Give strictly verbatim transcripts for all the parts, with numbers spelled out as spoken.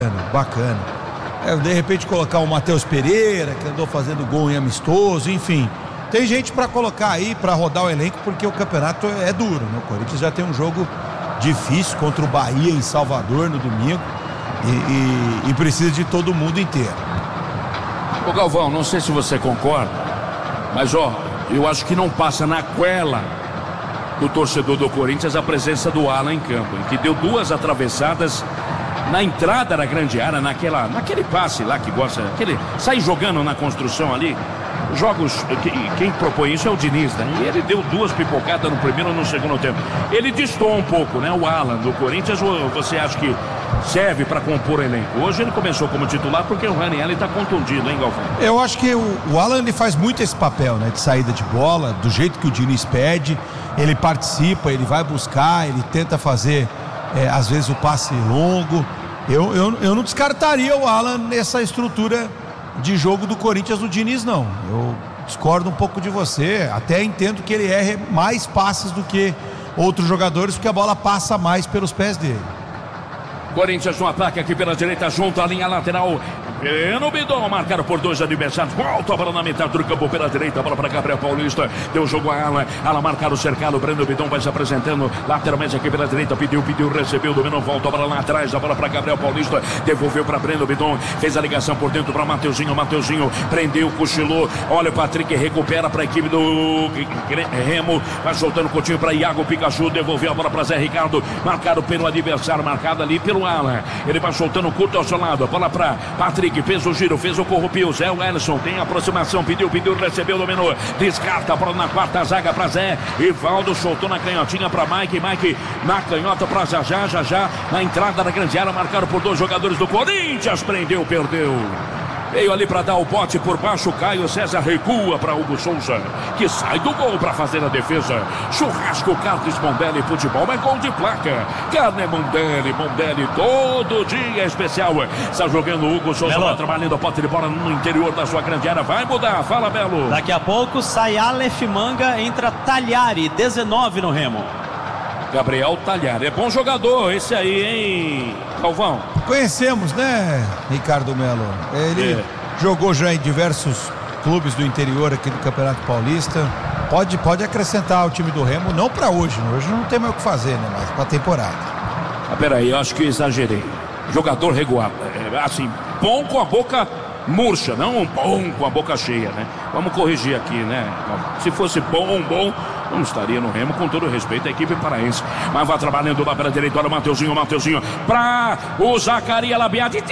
Bacana. É, de repente colocar o Matheus Pereira, que andou fazendo gol em amistoso, enfim. Tem gente para colocar aí, para rodar o elenco, porque o campeonato é duro, né? O Corinthians já tem um jogo difícil contra o Bahia em Salvador no domingo e, e, e precisa de todo mundo inteiro. Ô Galvão, não sei se você concorda, mas ó, eu acho que não passa na goela do torcedor do Corinthians a presença do Alan em campo, que deu duas atravessadas na entrada da grande área, naquela, naquele passe lá que gosta, aquele, sai jogando na construção ali. Jogos, quem propõe isso é o Diniz, né? E ele deu duas pipocadas no primeiro e no segundo tempo. Ele distou um pouco, né? O Alan do Corinthians, ou você acha que serve para compor o elenco? Hoje ele começou como titular porque o Raniel está contundido, hein, Galvão? Eu acho que o, o Alan ele faz muito esse papel, né? De saída de bola, do jeito que o Diniz pede. Ele participa, ele vai buscar, ele tenta fazer, é, às vezes, o passe longo. Eu, eu, eu não descartaria o Alan nessa estrutura de jogo do Corinthians do Diniz, não. Eu discordo um pouco de você. Até entendo que ele erre mais passes do que outros jogadores, porque a bola passa mais pelos pés dele. Corinthians no ataque aqui pela direita, junto à linha lateral. Breno Bidon, marcado por dois adversários. Volta a bola na metade do campo pela direita. A bola para Gabriel Paulista. Deu jogo a Alan. Alan marcado, cercado. Breno Bidon vai se apresentando lateralmente aqui pela direita. Pediu, pediu, recebeu. Dominou, volta a bola lá atrás. A bola para Gabriel Paulista. Devolveu para Breno Bidon. Fez a ligação por dentro para Mateuzinho. Mateuzinho prendeu, cochilou. Olha o Patrick, recupera para a equipe do Remo. Vai soltando o Coutinho para Iago Pikachu. Devolveu a bola para Zé Ricardo. Marcado pelo adversário. Marcado ali pelo Alan. Ele vai soltando o curto ao seu lado. A bola para Patrick. Fez o giro, fez o corrupio. Zé Wellison tem aproximação, pediu, pediu, recebeu, dominou, descarta a bola na quarta zaga para Zé. Ivaldo soltou na canhotinha para Mike. Mike na canhota para Jajá. Jajá na entrada da grande área, marcado por dois jogadores do Corinthians. Prendeu, perdeu. Veio ali para dar o bote por baixo. Caio César recua para Hugo Souza, que sai do gol para fazer a defesa. Churrasco Carlos Mondelli, futebol é gol de placa. Carne Mondelli, Mondelli todo dia é especial. Está jogando o Hugo Souza, vai trabalhando a pote de bola no interior da sua grande área. Vai mudar, fala Belo. Daqui a pouco sai Aleph Manga, entra Talhari, dezenove no Remo. Gabriel Talhari, é bom jogador esse aí, hein, Galvão? Conhecemos, né, Ricardo Melo? Ele é. jogou já em diversos clubes do interior aqui do Campeonato Paulista. Pode, pode acrescentar ao time do Remo, não para hoje, hoje não tem mais o que fazer, né, mas para a temporada. Ah, peraí, eu acho que exagerei. Jogador regular, é, assim, bom com a boca murcha, não bom com a boca cheia, né? Vamos corrigir aqui, né? Se fosse bom, bom, não estaria no Remo, com todo respeito à equipe paraense. Mas vai trabalhando lá pela direita, olha o Mateuzinho, Mateuzinho pra o Zacaria Labiade.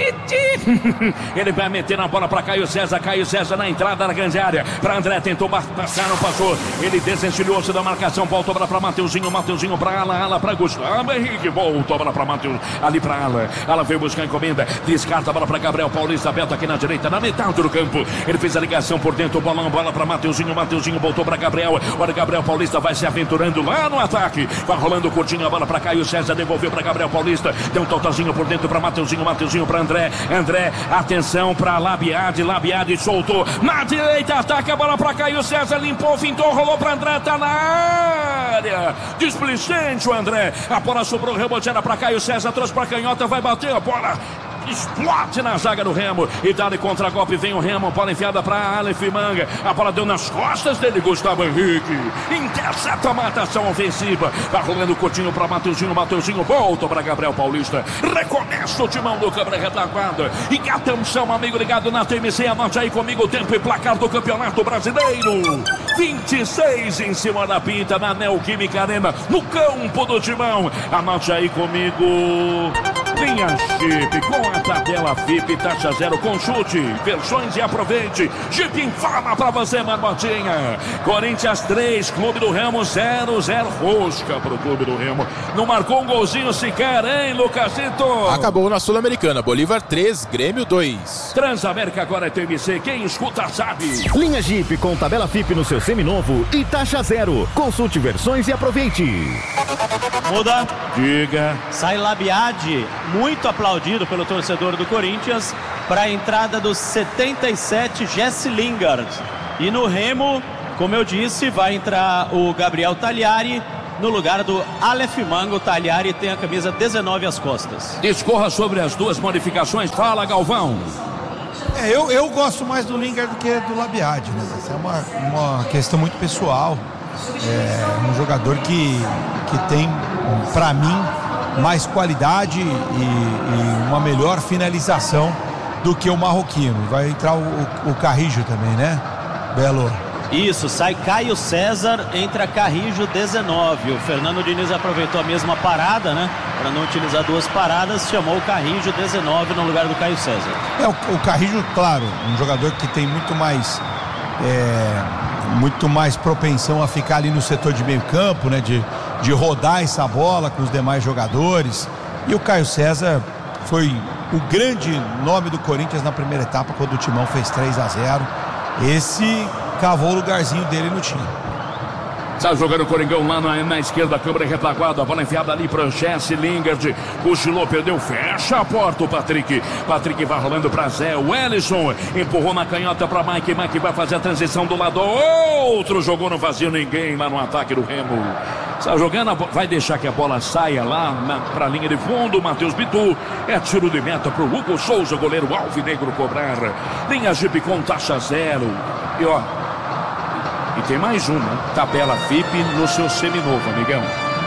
Ele vai meter na bola pra Caio César, Caio César na entrada da grande área, pra André, tentou passar, não passou. Ele desencilhou-se da marcação, voltou a bola pra Mateuzinho, Mateuzinho pra Ala, Ala pra Gustavo Henrique, voltou a bola pra Mateus, ali pra Ala. Ala veio buscar a encomenda, descarta a bola pra Gabriel Paulista, aberto aqui na direita, na metade do campo. Ele fez a ligação por dentro, bolão, bola pra Mateuzinho, Mateuzinho voltou pra Gabriel, olha Gabriel Paulista vai se aventurando lá no ataque, vai rolando curtinho a bola para Caio César, devolveu para Gabriel Paulista, deu um totozinho por dentro para Mateuzinho, Mateuzinho para André, André, atenção para Labiade, Labiade soltou, na direita, ataca a bola para Caio César, limpou, fintou, rolou para André, tá na área, displicente o André, a bola sobrou, reboteada para Caio César, trouxe para canhota, vai bater a bola, explode na zaga do Remo e dá de contra-golpe, vem o Remo, bola enfiada para Aleph Manga, a bola deu nas costas dele, Gustavo Henrique intercepta a matação ofensiva, vai rolando o curtinho para Mateuzinho, Mateuzinho volta para Gabriel Paulista, recomeça o timão do câmera retaguarda e atenção amigo ligado na T M C, anote aí comigo o tempo e placar do Campeonato Brasileiro, vinte e seis em cima da pinta na Neoquímica Arena, no campo do timão, anote aí comigo. Linha Jeep com a tabela F I P, taxa zero, consulte versões e aproveite. Jeep informa pra você, Marmotinha. Corinthians três, Clube do Remo zero, zero. Rosca pro Clube do Remo. Não marcou um golzinho sequer, hein, Lucasito? Acabou na Sul-Americana. Bolívar três, Grêmio dois. Transamérica agora é T M C. Quem escuta sabe. Linha Jeep com tabela F I P no seu seminovo e taxa zero. Consulte versões e aproveite. Muda. Diga. Sai Labiade, muito aplaudido pelo torcedor do Corinthians, para a entrada dos setenta e sete, Jesse Lingard. E no Remo, como eu disse, vai entrar o Gabriel Talhari, no lugar do Aleph Manga. O Tagliari tem a camisa dezenove às costas. Discorra sobre as duas modificações. Fala, Galvão. É, eu, eu gosto mais do Lingard do que do Labiade, né? Essa é uma, uma questão muito pessoal. É um jogador que, que tem, para mim, mais qualidade e, e uma melhor finalização do que o marroquino. Vai entrar o, o, o Carrillo também, né, Belo? Isso, sai Caio César, entra Carrillo dezenove. O Fernando Diniz aproveitou a mesma parada, né? Para não utilizar duas paradas, chamou o Carrillo dezenove no lugar do Caio César. É, o, o Carrillo, claro, um jogador que tem muito mais é, muito mais propensão a ficar ali no setor de meio campo, né? De, de rodar essa bola com os demais jogadores. E o Caio César foi o grande nome do Corinthians na primeira etapa, quando o Timão fez três a zero. Esse cavou o lugarzinho dele no time. Está jogando o Coringão lá na, na esquerda, a câmera retaguarda, a bola enfiada ali para Jesse Lingard, cochilou, perdeu, fecha a porta o Patrick, Patrick vai rolando para Zé, o Ellison empurrou na canhota para Mike, Mike vai fazer a transição do lado, outro jogou no vazio, ninguém lá no ataque do Remo. Está jogando, vai deixar que a bola saia lá para a linha de fundo. Matheus Bidu, é tiro de meta para o Hugo Souza, goleiro alvinegro cobrar. Linha Jeep com taxa zero. E ó, e tem mais uma, tabela F I P no seu seminovo, amigão.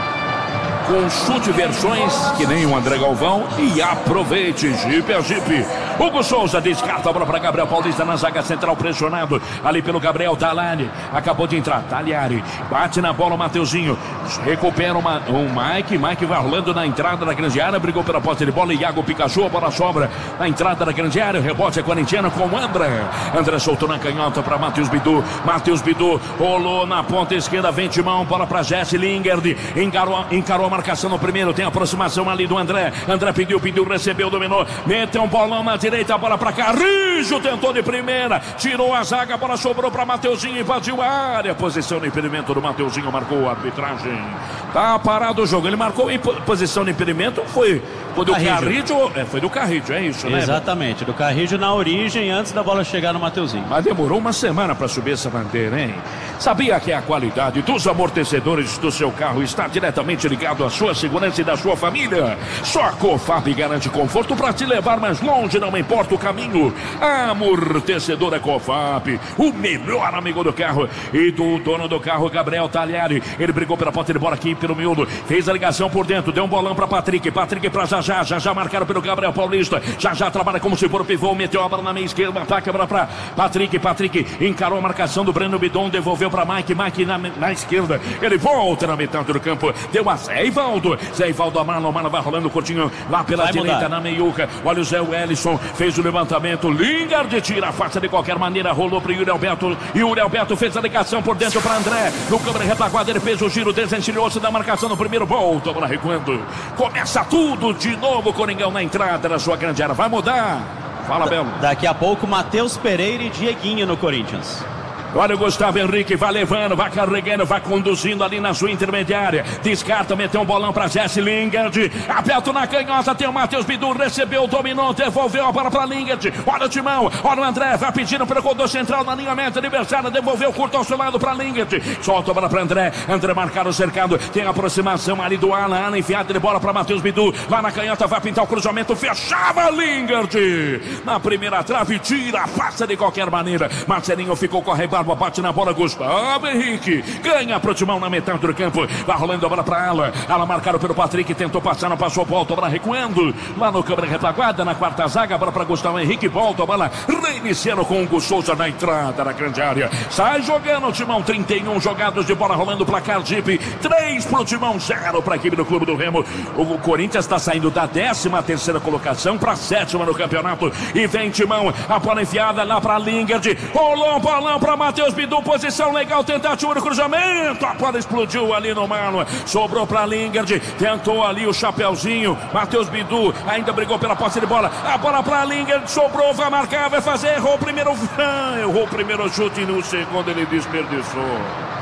Consulte versões que nem o André Galvão e aproveite. Jeep é Jeep. Hugo Souza descarta a bola para Gabriel Paulista na zaga central, pressionado ali pelo Gabriel Tagliari. Acabou de entrar, Tagliari bate na bola o Mateuzinho, recupera uma, um Mike, Mike vai rolando na entrada da grande área, brigou pela posse de bola, Iago Pikachu, a bola sobra na entrada da grande área, o rebote é corintiano com o André. André soltou na canhota para Matheus Bidu, Matheus Bidu rolou na ponta esquerda, vem de mão, bola para Jesse Lingard, encarou, encarou a marcação no primeiro, tem aproximação ali do André, André pediu, pediu, recebeu, dominou, meteu um bolão na direita, a bola para Carrillo, tentou de primeira, tirou a zaga, a bola sobrou para Mateuzinho, invadiu a área, posição de impedimento do Mateuzinho, marcou a arbitragem, tá parado o jogo, ele marcou em posição de impedimento, foi, foi do Carrillo, é, foi do Carrillo, é isso, né? Exatamente, do Carrillo na origem, antes da bola chegar no Mateuzinho. Mas demorou uma semana para subir essa bandeira, hein? Sabia que a qualidade dos amortecedores do seu carro está diretamente ligado à sua segurança e da sua família? Só a Cofap garante conforto para te levar mais longe, não importa o caminho. Amortecedor é Cofap, o melhor amigo do carro e do dono do carro, Gabriel Tagliari. Ele brigou pela ponta de bola aqui pelo miúdo, fez a ligação por dentro, deu um bolão para Patrick, Patrick para Jajá, Jajá marcaram pelo Gabriel Paulista, Jajá trabalha como se for o pivô, meteu a bola na meia esquerda, ataque para Patrick, Patrick encarou a marcação do Breno Bidon, devolveu para Mike, Mike na, na esquerda, ele volta na metade do campo, deu a Zé Ivaldo, Zé Ivaldo a mala, a mala vai rolando curtinho lá pela vai direita mudar. Na meiuca, olha o Zé Wellison, fez o levantamento, Lingard tira a faixa de qualquer maneira, rolou para o Yuri Alberto, Yuri Alberto fez a ligação por dentro para André, no câmera retaguarda, ele fez o giro, desencilhou-se da marcação no primeiro, volta, bola recuando, começa tudo de novo, Coringão na entrada da sua grande área, vai mudar, fala Belo. Daqui a pouco, Matheus Pereira e Dieguinho no Corinthians. Olha o Gustavo Henrique, vai levando, vai carregando, vai conduzindo ali na sua intermediária. Descarta, meteu um bolão para Jesse Lingard. Aperto na canhota, tem o Matheus Bidu, recebeu, dominou, devolveu a bola para Lingard. Olha o Timão, olha o André, vai pedindo pelo corredor central na linha meta adversária, devolveu curto ao seu lado para Lingard. Solta a bola para André, André marcar o cercado, tem a aproximação ali do Alan, Alan enfiada de bola para Matheus Bidu. Lá na canhota, vai pintar o cruzamento, fechava Lingard. Na primeira trave, tira, passa de qualquer maneira. Marcelinho ficou com a rebarba. Bate na bola, Gustavo Henrique ganha pro Timão na metade do campo, vai rolando a bola pra Ala, Ala marcado pelo Patrick, tentou passar, não passou, volta a bola recuando, lá no câmera retaguarda, na quarta zaga, a bola pra Gustavo Henrique, volta a bola, reiniciando com o Hugo Souza na entrada da grande área, sai jogando o Timão, trinta e um jogados de bola rolando, placar Jeep, três pro Timão, zero pra equipe do Clube do Remo. O Corinthians está saindo da décima terceira colocação pra sétima no campeonato, e vem Timão, a bola enfiada lá pra Lingard, rolou um bolão pra Matheus Bidu, posição legal, tentativa do cruzamento, a bola explodiu ali no malo, sobrou para Lingard, tentou ali o chapeuzinho, Matheus Bidu ainda brigou pela posse de bola, a bola para Lingard, sobrou, vai marcar, vai fazer, errou o primeiro, errou o primeiro chute e no segundo ele desperdiçou.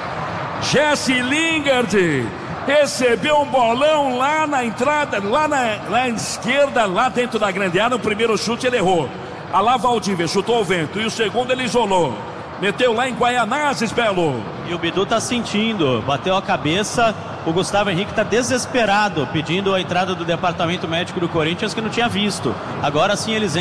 Jesse Lingard recebeu um bolão lá na entrada, lá na, lá na esquerda, lá dentro da grande área, o primeiro chute ele errou, a lá Valdívia chutou o vento e o segundo ele isolou. Meteu lá em Guaianazes, Belo. E o Bidu tá sentindo, bateu a cabeça, o Gustavo Henrique está desesperado, pedindo a entrada do departamento médico do Corinthians, que não tinha visto. Agora sim eles